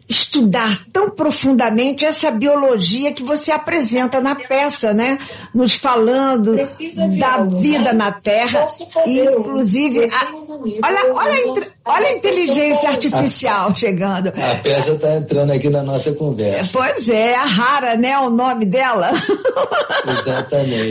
estudar tão profundamente essa biologia que você apresenta na peça, né? Nos falando da vida na Terra, inclusive, olha a inteligência artificial chegando. A peça está entrando aqui na nossa conversa. Pois é, a Rara, né? O nome dela. Exatamente.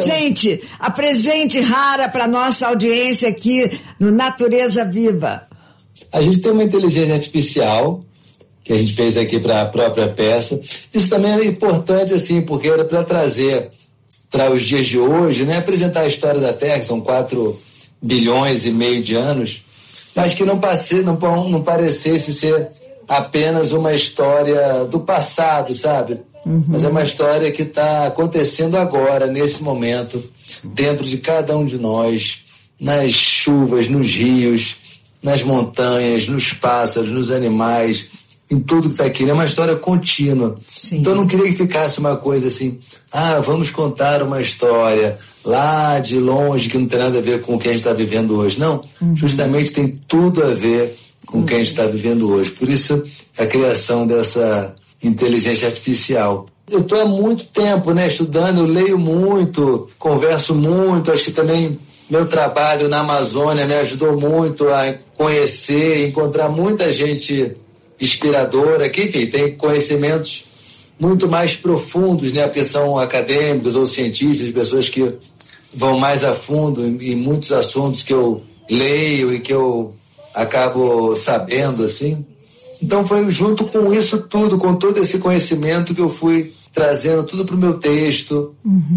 Apresente Rara para nossa audiência aqui no Natureza Viva. A gente tem uma inteligência artificial que a gente fez aqui para a própria peça. Isso também era importante, assim, porque era para trazer para os dias de hoje, né, apresentar a história da Terra, que são 4,5 bilhões de anos, mas que não parecesse ser apenas uma história do passado, sabe? Mas é uma história que está acontecendo agora, nesse momento, dentro de cada um de nós, nas chuvas, nos rios, nas montanhas, nos pássaros, nos animais, em tudo que está aqui. É uma história contínua. Sim. Então eu não queria que ficasse uma coisa assim, vamos contar uma história lá de longe que não tem nada a ver com o que a gente está vivendo hoje. Não, justamente tem tudo a ver com o que a gente está vivendo hoje. Por isso a criação dessa inteligência artificial. Eu estou há muito tempo, né, estudando, eu leio muito, converso muito, acho que também meu trabalho na Amazônia me ajudou muito a conhecer, encontrar muita gente inspiradora, que, enfim, tem conhecimentos muito mais profundos, né, porque são acadêmicos ou cientistas, pessoas que vão mais a fundo em muitos assuntos que eu leio e que eu acabo sabendo, assim. Então foi junto com isso tudo, com todo esse conhecimento que eu fui trazendo tudo para o meu texto.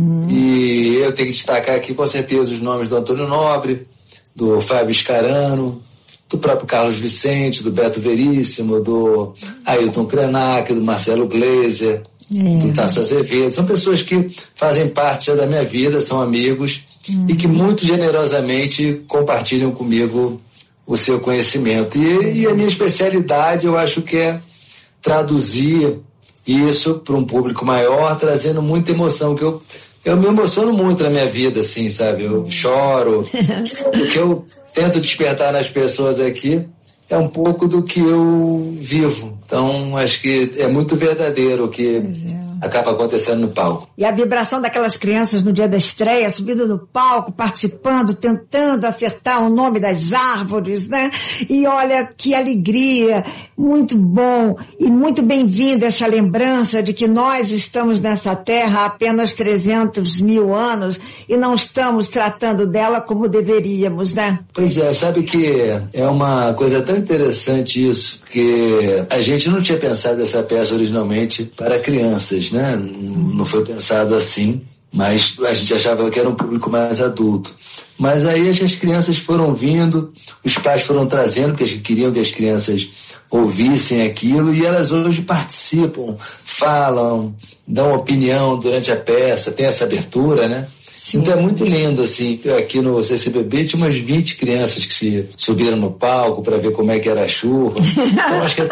E eu tenho que destacar aqui com certeza os nomes do Antônio Nobre, do Fábio Scarano, do próprio Carlos Vicente, do Beto Veríssimo, do Ailton Krenak, do Marcelo Gleiser, do Tasso Azevedo. São pessoas que fazem parte da minha vida, são amigos e que muito generosamente compartilham comigo o seu conhecimento. E a minha especialidade, eu acho que é traduzir isso para um público maior, trazendo muita emoção, que eu me emociono muito na minha vida, assim, sabe? Eu choro. O que eu tento despertar nas pessoas aqui é um pouco do que eu vivo. Então, acho que é muito verdadeiro o que acaba acontecendo no palco. E a vibração daquelas crianças no dia da estreia, subindo no palco, participando, tentando acertar o nome das árvores, né? E olha que alegria, muito bom e muito bem-vinda essa lembrança de que nós estamos nessa terra há apenas 300 mil anos e não estamos tratando dela como deveríamos, né? Pois é, sabe que é uma coisa tão interessante isso, que a gente não tinha pensado essa peça originalmente para crianças, né? Não foi pensado assim, mas a gente achava que era um público mais adulto. Mas aí as crianças foram vindo, os pais foram trazendo, porque queriam que as crianças ouvissem aquilo, e elas hoje participam, falam, dão opinião durante a peça, tem essa abertura, né? Sim. Então é muito lindo, assim, aqui no CCBB tinha umas 20 crianças que se subiram no palco para ver como é que era a chuva. Então acho que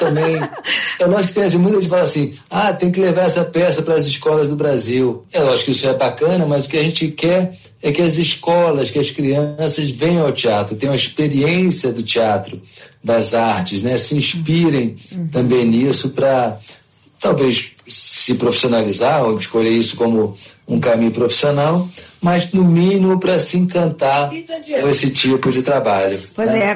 é lógico que tem assim, muita gente fala assim, tem que levar essa peça para as escolas do Brasil. É lógico que isso é bacana, mas o que a gente quer é que as escolas, que as crianças venham ao teatro, tenham a experiência do teatro, das artes, né? Se inspirem também nisso para talvez se profissionalizar ou escolher isso como um caminho profissional, mas no mínimo para se encantar com esse tipo de trabalho. Pois né?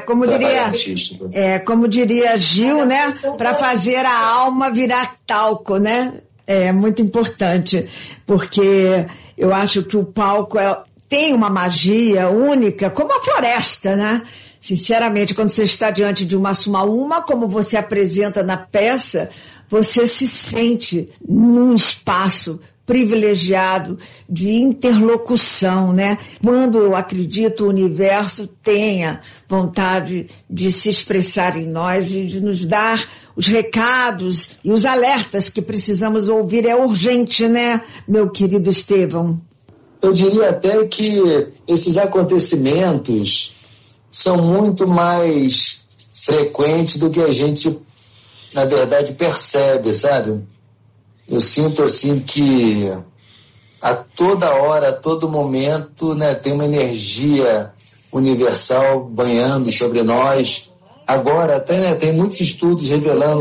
Como diria Gil, né? Para fazer a alma virar talco, né? É muito importante, porque eu acho que o palco tem uma magia única, como a floresta, né? Sinceramente, quando você está diante de uma Sumaúma, como você apresenta na peça, você se sente num espaço privilegiado de interlocução, né? Quando eu acredito o universo tenha vontade de se expressar em nós e de nos dar os recados e os alertas que precisamos ouvir, é urgente, né, meu querido Estevão? Eu diria até que esses acontecimentos são muito mais frequentes do que a gente, na verdade, percebe, sabe? Eu sinto assim que a toda hora, a todo momento, né, tem uma energia universal banhando sobre nós. Agora até, né, tem muitos estudos revelando